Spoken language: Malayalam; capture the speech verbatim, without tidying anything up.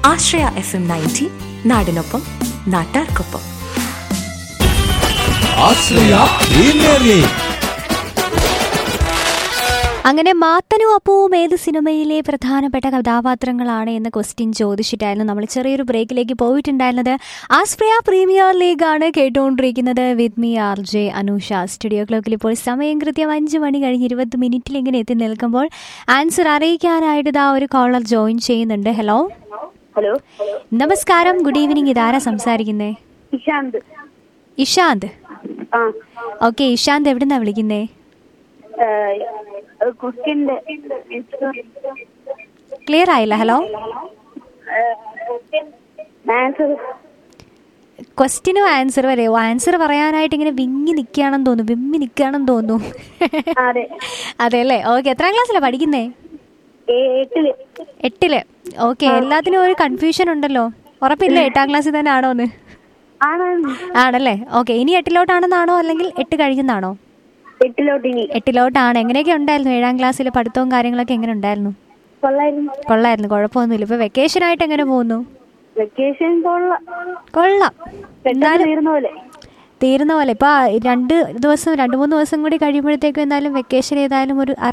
ആശ്രയ എഫ് എം നയൻറ്റി, നാടിനൊപ്പം നാട്ടാർക്കൊപ്പം. അങ്ങനെ മാത്തനും അപ്പുവും ഏത് സിനിമയിലെ പ്രധാനപ്പെട്ട കഥാപാത്രങ്ങളാണ് എന്ന ക്വസ്റ്റ്യൻ ചോദിച്ചിട്ടായിരുന്നു നമ്മൾ ചെറിയൊരു ബ്രേക്കിലേക്ക് പോയിട്ടുണ്ടായിരുന്നത്. ആസ്പ്രിയ പ്രീമിയർ ലീഗ് ആണ് കേട്ടുകൊണ്ടിരിക്കുന്നത് with me R J Anusha. Studio ക്ലോക്കിൽ ഇപ്പോൾ സമയം കൃത്യം അഞ്ച് മണി കഴിഞ്ഞ് ഇരുപത് മിനിറ്റിൽ ഇങ്ങനെ എത്തി നിൽക്കുമ്പോൾ ആൻസർ അറിയിക്കാനായിട്ട് ഇതാ ഒരു കോളർ ജോയിൻ ചെയ്യുന്നുണ്ട്. ഹലോ ഹലോ നമസ്കാരം, ഗുഡ് ഈവനിങ്. ഇതാരാ സംസാരിക്കുന്നേ? ഇഷാന്ത്. ഇഷാന്ത്. ഓക്കെ, ഇഷാന്ത് എവിടുന്നാ വിളിക്കുന്നേ? ക്ലിയർ ആയില്ല. ഹലോ, ക്വസ്റ്റ്യനും ആൻസർ വരെ. ആൻസർ പറയാനായിട്ട് ഇങ്ങനെ വിങ്ങി നിൽക്കുകയാണെന്ന് തോന്നുന്നു, വിമ്മി നിൽക്കുകയാണെന്ന് തോന്നുന്നു. അതെ അല്ലേ? ഓക്കെ, എത്രാം ക്ലാസ്സിലാ പഠിക്കുന്നേ? എട്ടില്. ഓക്കെ, എല്ലാത്തിനും ഒരു കൺഫ്യൂഷൻ ഉണ്ടല്ലോ. ഉറപ്പില്ല എട്ടാം ക്ലാസ്സിൽ തന്നെ ആണോന്ന്? ആണല്ലേ? ഓക്കെ, ഇനി എട്ടിലോട്ടാണെന്നാണോ അല്ലെങ്കിൽ എട്ട് കഴിഞ്ഞെന്നാണോ? എട്ടിലോട്ടാണ്. എങ്ങനെയൊക്കെ ഉണ്ടായിരുന്നു ഏഴാം ക്ലാസ്സിലെ പഠിത്തവും കാര്യങ്ങളൊക്കെ? എങ്ങനെ ഉണ്ടായിരുന്നു? കൊള്ളായിരുന്നു, കുഴപ്പമൊന്നുമില്ല. ഇപ്പൊ വെക്കേഷൻ ആയിട്ട് എങ്ങനെ പോകുന്നു? കൊള്ളാം, തീരുന്ന പോലെ. ഇപ്പൊ രണ്ട് ദിവസം രണ്ട് മൂന്ന് ദിവസം കൂടി കഴിയുമ്പോഴത്തേക്കും എന്തായാലും വെക്കേഷൻ ഏതായാലും ഒരു